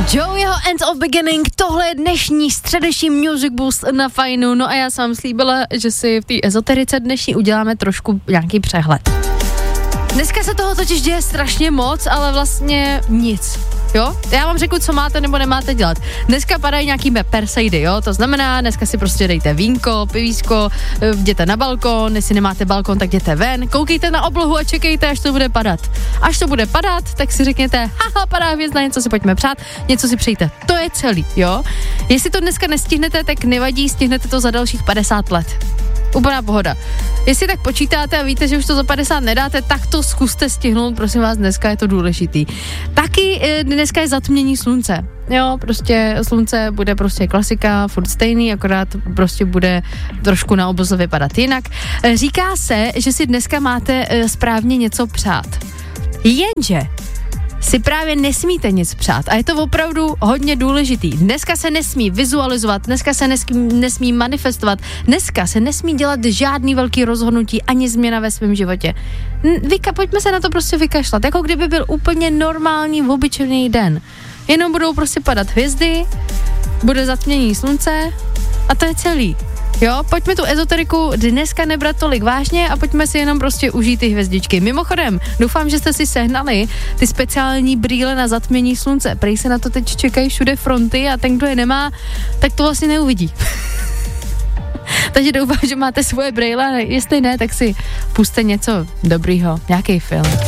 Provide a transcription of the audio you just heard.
Joeyho End of Beginning, tohle je dnešní středeční Music Boost na Fajnu, no a já jsem slíbila, že si v té ezoterice dnešní uděláme trošku nějaký přehled. Dneska se toho totiž děje strašně moc, ale vlastně nic, jo? Já vám řeknu, co máte nebo nemáte dělat. Dneska padají nějaký Perseidy, jo? To znamená, dneska si prostě dejte vínko, pivísko, jděte na balkon, jestli nemáte balkon, tak jděte ven, koukejte na oblohu a čekejte, až to bude padat. Až to bude padat, tak si řekněte, haha, padá hvězda, něco si pojďme přát, něco si přejte. To je celý, jo? Jestli to dneska nestihnete, tak nevadí, stihnete to za dalších 50 let. Úplná pohoda. Jestli tak počítáte a víte, že už to za 50 nedáte, tak to zkuste stihnout, prosím vás, dneska je to důležitý. Taky dneska je zatmění slunce. Jo, prostě slunce bude prostě klasika, furt stejný, akorát prostě bude trošku na obloze vypadat jinak. Říká se, že si dneska máte správně něco přát. Jenže si právě nesmíte nic přát a je to opravdu hodně důležitý. Dneska se nesmí vizualizovat, dneska se nesmí manifestovat, dneska se nesmí dělat žádný velký rozhodnutí ani změna ve svém životě. Pojďme se na to prostě vykašlat, jako kdyby byl úplně normální, obyčejný den. Jenom budou prostě padat hvězdy, bude zatmění slunce a to je celý. Jo, pojďme tu ezoteriku dneska nebrat tolik vážně a pojďme si jenom prostě užít ty hvězdičky. Mimochodem, doufám, že jste si sehnali ty speciální brýle na zatmění slunce. Prej se na to teď čekají všude fronty a ten, kdo je nemá, tak to vlastně neuvidí. Takže doufám, že máte svoje brýle, ale jestli ne, tak si puste něco dobrýho, nějaký film.